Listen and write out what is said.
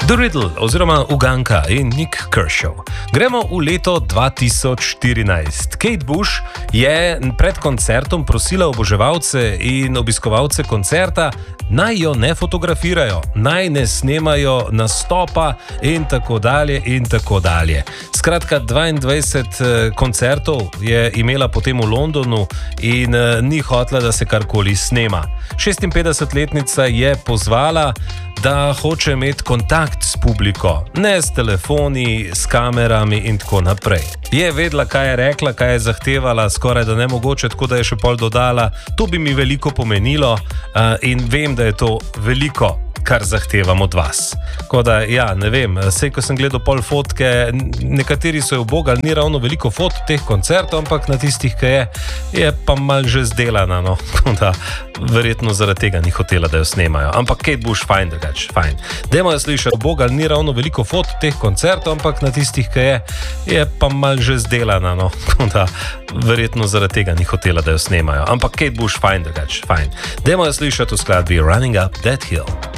The Riddle oziroma Uganka in Nick Kershaw. Gremo v leto 2014. Kate Bush je pred koncertom prosila oboževalce in obiskovalce koncerta, naj jo ne fotografirajo, naj ne snemajo nastopa in tako dalje in tako dalje. Skratka, 22 koncertov je imela potem v Londonu in ni hotela, da se karkoli snema. 56-letnica je pozvala, da hoče imeti kontakt s publiko, ne s telefoni, s kamerami in tako naprej. Je vedela, kaj je rekla, kaj je zahtevala, skoraj da nemogoče, tako da je še pol dodala, to bi mi veliko pomenilo in vem, da je to veliko, kar zahtevam od vas. Tako da, ja, ne vem, sej, ko sem gledal pol fotke, nekateri so jo bogali, ni ravno veliko fot teh koncertov, ampak na tistih, ki je pa mal že zdelana, no, tako da verjetno zaradi tega ni hotela, da jo snemajo. Ampak Kate Bush, fajn drugač, fajn. Dajmo jo slišati, bogali, ni ravno veliko fot teh koncertov, ampak na tistih, ki je pa mal že zdelana, no, tako da verjetno zaradi tega ni hotela, da jo snemajo. Ampak Kate Bush, fajn drugač, fajn. Dajmo jo slišati v skladbi Running Up That Hill.